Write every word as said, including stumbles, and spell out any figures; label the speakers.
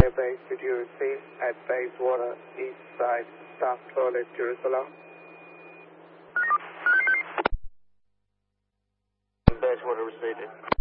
Speaker 1: Base, did you receive at Bayswater, East Side, Staff Toilet, Jerusalem?
Speaker 2: Bayswater received it.